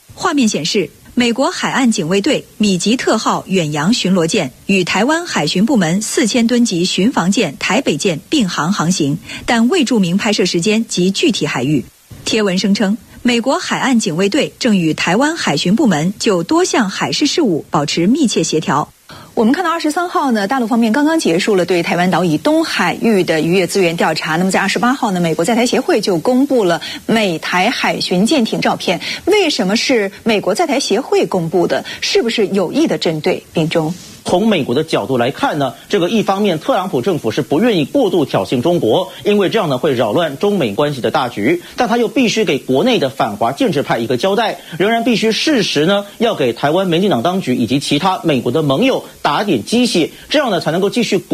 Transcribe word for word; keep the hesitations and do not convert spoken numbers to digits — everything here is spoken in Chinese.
画面显示，美国海岸警卫队米吉特号远洋巡逻舰与台湾海巡部门四千吨级巡防舰台北舰并航航行，但未注明拍摄时间及具体海域。贴文声称，美国海岸警卫队正与台湾海巡部门就多项海事事务保持密切协调。我们看到二十三号呢，大陆方面刚刚结束了对台湾岛以东海域的渔业资源调查。那么在二十八号呢，美国在台协会就公布了美台海巡舰艇照片。为什么是美国在台协会公布的？是不是有意的针对并中？ 从美国的角度来看呢，这个一方面特朗普政府是不愿意过度挑衅中国，因为这样呢会扰乱中美关系的大局，但他又必须给国内的反华建制派一个交代，仍然必须适时呢要给台湾民进党当局以及其他美国的盟友打点鸡血，这样呢才能够继续